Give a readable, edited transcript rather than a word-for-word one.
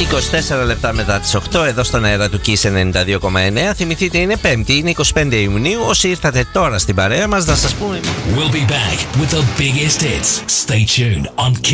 24 λεπτά μετά τις 8 εδώ στον αέρα του Kiss 92,9. Θυμηθείτε, είναι Πέμπτη, είναι 25 Ιουνίου. Όσοι ήρθατε τώρα στην παρέα μας, να σας πούμε. We'll be back with the biggest hits. Stay tuned on